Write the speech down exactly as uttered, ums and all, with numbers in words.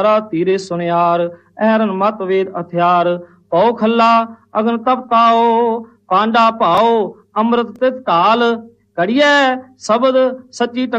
ਧੀਰੇ ਸੁਨਿਆਰ ਐਰਨ ਮਤ ਵੇਦ ਹਥਿਆਰ ਪਉ ਖੱਲਾ ਅਗਨ ਤਪਤਾਓ ਪਾਂਡਾ ਭਾਓ ਅੰਮ੍ਰਿਤ ਤਿਤ ਕਾਲ ਕੜੀਐ ਸ਼ਬਦ ਸੱਚੀ